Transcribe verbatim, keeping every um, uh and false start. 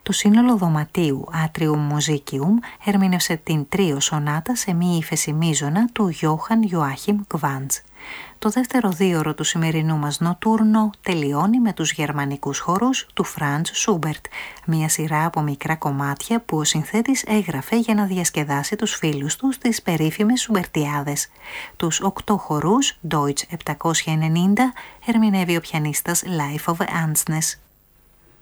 Το σύνολο δωματίου Atrium Musicium ερμήνευσε την τρίο σονάτα σε μη ύφεση μείζωνα του Johann Joachim Quantz. Το δεύτερο δίωρο του σημερινού μας νοτούρνο τελειώνει με τους γερμανικούς χορούς του Franz Schubert, μια σειρά από μικρά κομμάτια που ο συνθέτης έγραφε για να διασκεδάσει τους φίλους του στις περίφημες Σουμπερτιάδες. Τους οκτώ χορούς, Deutsch επτακόσια ενενήντα, ερμηνεύει ο πιανίστας Life of Ansnes.